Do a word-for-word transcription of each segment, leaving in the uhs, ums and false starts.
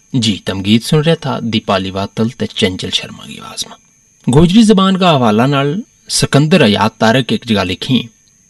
جی تمگید سن رہا تھا دیپالی واتل تے چنچل شرما کی آواز میں. گوجری زبان کا حوالہ نال سکندر حیات تارک ایک جگہ لکھی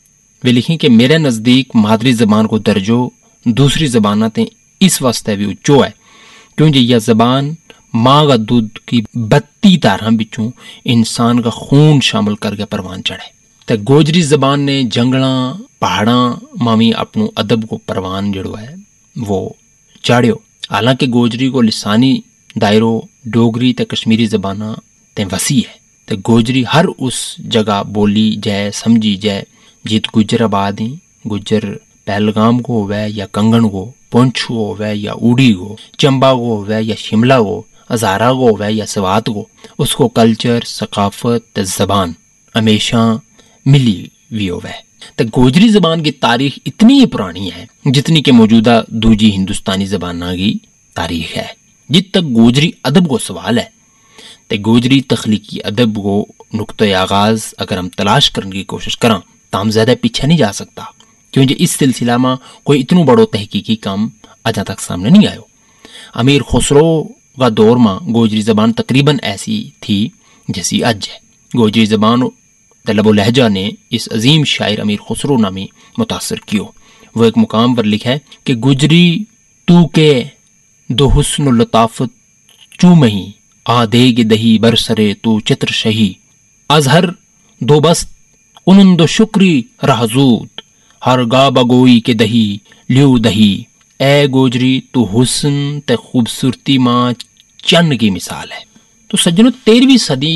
وہ لکھی کہ میرے نزدیک مادری زبان کو درجو دوسری زبانیں تے اس واسطے بھی اچو ہے کیوں جی یہ زبان ماں کا دودھ کی بتی تارہ بچوں انسان کا خون شامل کر کے پروان چڑھے. تے گوجری زبان نے جنگلاں پہاڑاں مامی اپنو ادب کو پروان جڑو ہے وہ چاڑیو. حالانکہ گوجری کو لسانی دائرو ڈوگری تے کشمیری زباناں تے وسیع ہے تے گوجری ہر اس جگہ بولی جائے سمجھی جائے جیت گجر آباد ہیں. گجر پہلگام کو ہوئے یا کنگن کو، پونچھ کو ہوئے یا اوڑی کو، چمبا کو ہوئے یا شملہ کو، ہزارہ کو ہوئے یا سوات کو، اس کو کلچر ثقافت تے زبان ہمیشہ ملی بھی ہوئے. تے گوجری زبان کی تاریخ اتنی ہی پرانی ہے جتنی کہ موجودہ دوجی ہندوستانی زبانوں کی تاریخ ہے. جت تک گوجری ادب کو سوال ہے تے گوجری تخلیقی ادب کو نقطۂ آغاز اگر ہم تلاش کرنے کی کوشش کریں تو ہم زیادہ پیچھے نہیں جا سکتا کیونکہ اس سلسلہ میں کوئی اتنوں بڑو تحقیقی کام اجا تک سامنے نہیں آئے. امیر خسرو کا دور میں گوجری زبان تقریباً ایسی تھی جیسی اج ہے. گوجری زبان لب و لہجہ نے اس عظیم شاعر امیر خسرو نامی متاثر کیو. وہ ایک مقام پر لکھا ہے کہ گجری تو کے دو حسن و لطافت چو مہی آ دے گے دہی برسرے تو چتر شہی ازہر دو بست انند و شکری رہزود ہر گا بگوئی کے دہی لیو دہی. اے گوجری تو حسن تے خوبصورتی ماں چن کی مثال ہے. تو سجنوں تیرہویں صدی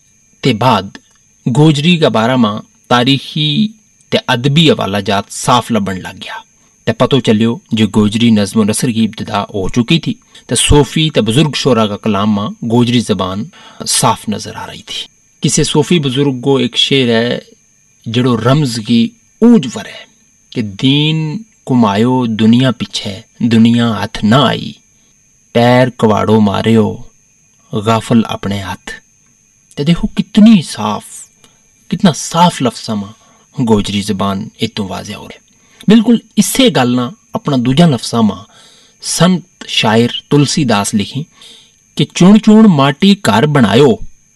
تے بعد گوجری کا بارہ ماں تاریخی تے ادبی حوالہ جات صاف لبن لگ گیا تے پتو چلیو جو گوجری نظم و نثر کی ابتدا ہو چکی تھی تے صوفی تے بزرگ شعراء کا کلام ماں گوجری زبان صاف نظر آ رہی تھی. کسی صوفی بزرگ کو ایک شعر ہے جڑو رمز کی اونج پر ہے کہ دین کمایو دنیا پیچھے دنیا ہاتھ نہ آئی پیر کواڑو ماریو غافل اپنے ہاتھ. تے دیکھو کتنی صاف کتنا صاف لفظ ماں گوجری زبان اتوں واضح ہو رہے. بالکل اسے گلنا اپنا دوجا لفظ ماں سنت شاعر تلسی داس لکھی کہ چون چون ماٹی کار بنایو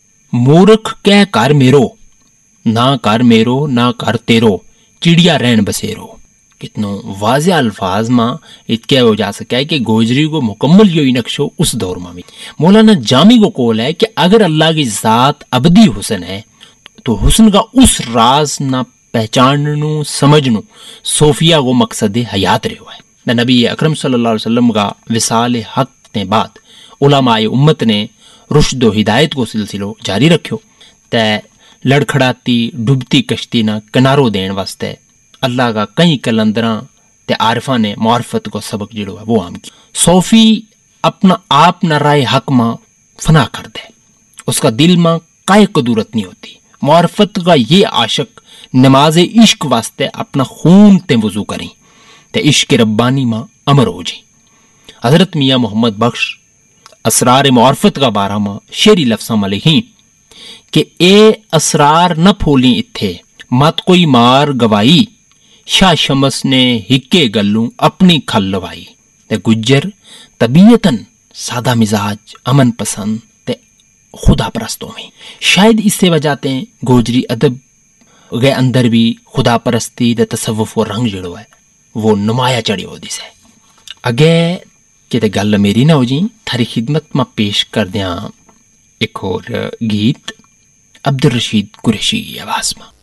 مورخ کہہ کار میرو نہ کار میرو نہ کار تیرو چڑیا رہن بسیرو. کتنوں واضح الفاظ ماں اتکے ہو جا سکا ہے کہ گوجری کو مکمل یوئی نقشو اس دور میں بھی. مولانا جامی کو قول ہے کہ اگر اللہ کی ذات ابدی حسن ہے تو حسن کا اس راز نہ پہچاننو سمجھنو صوفیہ کو مقصد حیات رہو ہے. نبی اکرم صلی اللہ علیہ وسلم کا وصال حق نے بعد علماء امت نے رشد و ہدایت کو سلسلو جاری رکھو تے لڑکھڑاتی ڈوبتی کشتی نہ کنارو دین واسطے اللہ کا کئی کلندراں تے عارفاں نے معرفت کو سبق جڑو ہے وہ عام کی. صوفی اپنا آپ نہ رائے حق ماں فنا کر دے اس کا دل ماں کائے قدورت نہیں ہوتی. معرفت کا یہ عاشق نماز عشق واسطے اپنا خون تے وضو کریں تے عشق ربانی ماں امر ہو جائیں. حضرت میاں محمد بخش اسرار معرفت کا بارہ ماں شعری لفظاں میں لکھیں کہ اے اسرار نہ پھولیں اتھے مت کوئی مار گوائی شاہ شمس نے ہکے گلوں اپنی کھل لوائی. تے گجر طبیعتاً سادہ مزاج امن پسند تے خدا پرستوں میں شاید اس سے وجہ تے گوجری ادب گئے اندر بھی خدا پرستی تے تصوف و رنگ جڑو ہے وہ نمایاں چڑھی ہو دیس ہے. اگے کہ گل میری نہ ہو جی تھاری خدمت میں پیش کر دیاں ایک اور گیت عبد الرشید قریشی کی آواز میں.